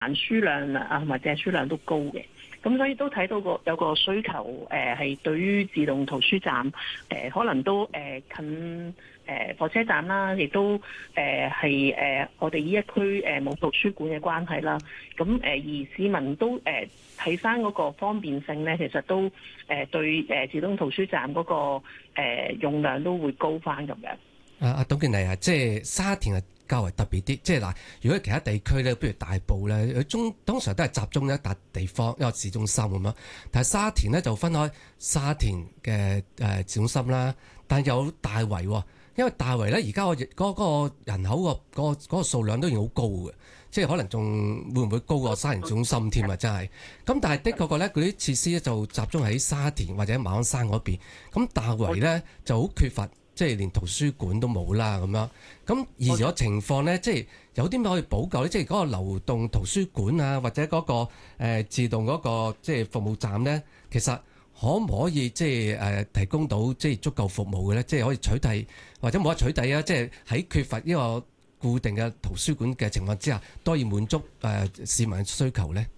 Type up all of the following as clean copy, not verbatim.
還書量啊同埋借書量都高嘅。咁所以都睇到有個需求，係對於自動圖書站，可能都近火車站啦，亦都係我哋呢一區冇圖書館嘅關係啦。咁而市民都睇翻嗰個方便性咧，其實都對自動圖書站嗰個用量都會高翻咁樣。 阿董建麗啊，即係沙田係較為特別啲，即係嗱，如果其他地區咧，譬如大埔咧，佢通常都係集中一笪地方，一個市中心咁樣。但係沙田咧就分開沙田嘅市中心啦，但有大圍喎，因為大圍咧而家嗰個人口嗰個數量都已經好高嘅，即係可能仲會唔會高過沙田市中心添啊？真係。咁但係的確個咧，嗰啲設施咧就集中喺沙田或者馬鞍山嗰邊，咁大圍咧就好缺乏。即係連圖書館都冇啦咁樣，咁而咗情況咧，即係有啲咩可以補救咧？即係嗰個流動圖書館啊，或者嗰個自動嗰個即係服務站咧，其實可唔可以即係提供到即係足夠服務嘅咧？即係可以取締或者冇得取締啊？即係喺缺乏呢個固定嘅圖書館嘅情況之下，都可以滿足市民嘅需求咧？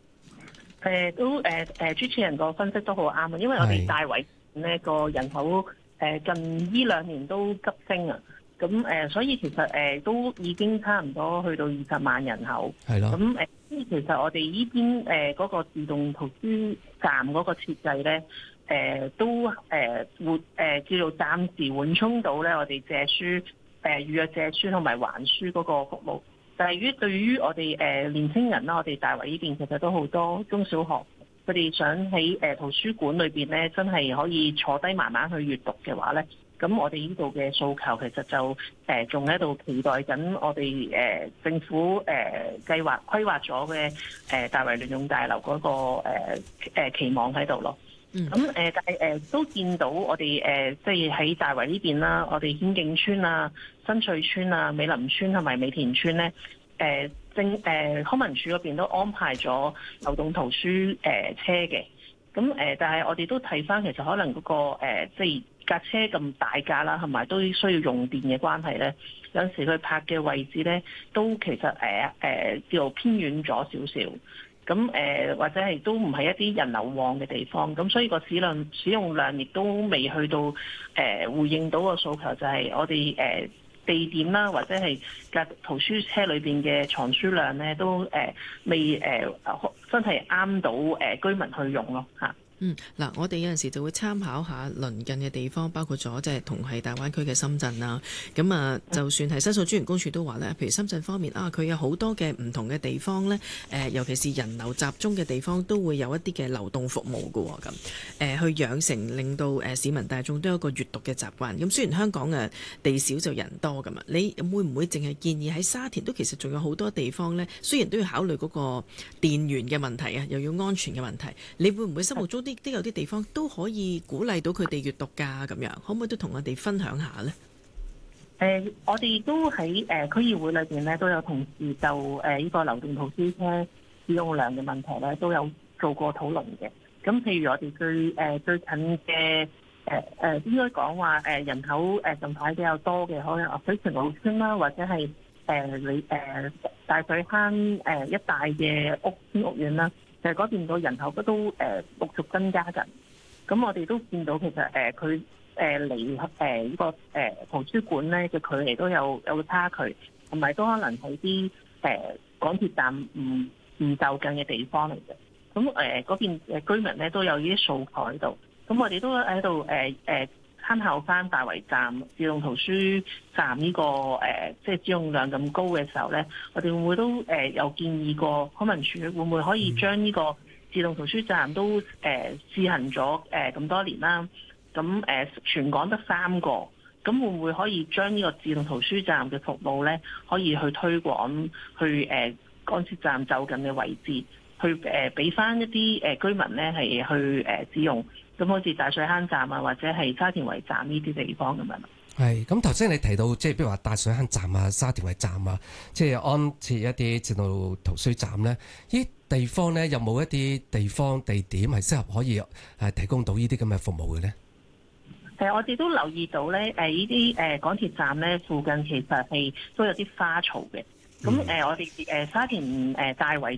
主持人個分析都好啱啊，因為我哋大圍呢個人口。近呢2年都急升啊！咁所以其實都已經差唔多去到20萬人口。係咯。咁其實我哋呢邊嗰個自動圖書站嗰個設計咧，都叫做暫時緩衝到咧我哋借書預約借書同埋還書嗰個服務。但係對於我哋年輕人啦，我哋大圍呢邊其實都好多中小學。佢哋想喺圖書館裏邊咧，真係可以坐低慢慢去閱讀嘅話咧，咁我哋呢度嘅訴求其實就仲喺度期待緊我哋政府規劃咗嘅大圍聯用大樓嗰個期望喺度咯。咁但係都見到我哋即係喺大圍呢邊啦，我哋顯徑村啊、新翠村啊、美林村同埋美田村咧，康文署嗰邊都安排咗流動圖書車嘅，咁但係我哋都睇翻，其實可能嗰個即係架車咁大架啦，同埋都需要用電嘅關係咧，有陣時佢泊嘅位置咧，都其實叫做偏遠咗少少，咁或者係都唔係一啲人流旺嘅地方，咁所以個使用量亦都未去到回應到個訴求，就係我哋地點啦，或者係架圖書車裏邊嘅藏書量咧，都未真係啱到居民去用咯嚇。 嗱，我哋有陣時就會參考下鄰近嘅地方，包括咗即係同係大灣區嘅深圳啦。咁啊，就算係申訴專員公署都話咧，譬如深圳方面啊，佢有好多嘅唔同嘅地方咧，尤其是人流集中嘅地方，都會有一啲嘅流動服務㗎喎。咁去養成令到市民大眾都有一個閱讀嘅習慣。咁雖然香港地少就人多㗎嘛，你會唔會淨係建議喺沙田都其實仲有好多地方咧？雖然都要考慮嗰個電源嘅問題啊，又要安全嘅問題，你會唔會心目中都有啲地方都可以鼓勵到佢哋閱讀㗎？咁樣可唔可以都同我哋分享下呢？ 我哋都喺區議會裏邊咧，都有同事就呢個流動圖書車使用量嘅問題咧，都有做過討論嘅。咁譬如我哋最近嘅應該講話人口近排比較多嘅，可能水泉澳村啦，或者係大水坑一帶嘅屋苑啦。就係嗰邊個人口都陸續增加緊，咁我哋都見到其實佢離呢個圖書館咧嘅距離都有差距，同埋都可能喺啲港鐵站唔就近嘅地方嚟嘅。咁嗰邊居民咧都有呢啲訴求喺度，咁我哋都喺度參考翻大圍站自動圖書站呢個即係使用量咁高嘅時候咧，我哋會唔會都有建議過康文署會唔會可以將呢個自動圖書站都試行咗咁多年啦？咁全港得3個，咁會唔會可以將呢個自動圖書站嘅服務咧，可以去推廣去港鐵站就近嘅位置，去俾翻一啲居民咧係去使用。咁好似大水坑站啊，或者係沙田圍站呢啲地方咁樣。 係，咁頭先你提到即係譬如話大水坑站啊、沙田圍站啊，即係安設一啲自動圖書站咧，呢地方咧有冇一啲地方地點係適合可以提供到呢啲咁嘅服務嘅咧？ 我哋都留意到咧，呢啲港鐵站咧附近其實係都有啲花槽嘅。 咁我哋沙田大圍